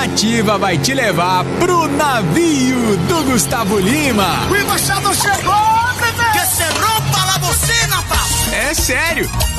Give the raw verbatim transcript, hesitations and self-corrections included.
Ativa vai te levar pro navio do Gustavo Lima. O embaixador chegou, bebê! Que se rompa la bocina, papo! É sério,